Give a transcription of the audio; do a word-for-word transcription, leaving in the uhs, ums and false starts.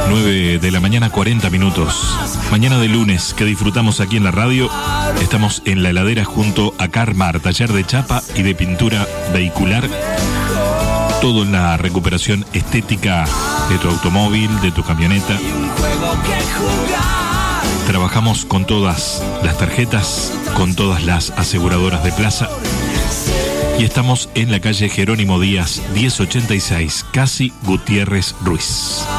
nueve de la mañana, cuarenta minutos. Mañana de lunes que disfrutamos aquí en la radio. Estamos en la heladera junto a Carmar, taller de chapa y de pintura vehicular. Todo en la recuperación estética de tu automóvil, de tu camioneta. Trabajamos con todas las tarjetas, con todas las aseguradoras de plaza. Y estamos en la calle Jerónimo Díaz, diez ochenta y seis, Casi Gutiérrez Ruiz.